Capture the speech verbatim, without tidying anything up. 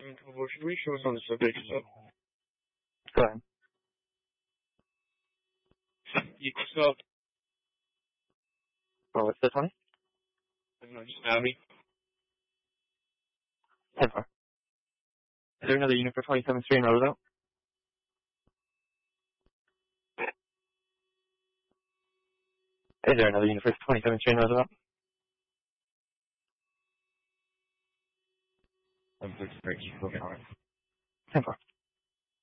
seven twelve, should we show us on the subject stuff? Go ahead. Equal stuff. Oh, what's this one? I don't know, just add me. ten four. Is there another unit for twenty-seventh Street in Roosevelt? Is there another unit for twenty-seventh Street in Roosevelt? I'm pretty sure you can look at it. ten four.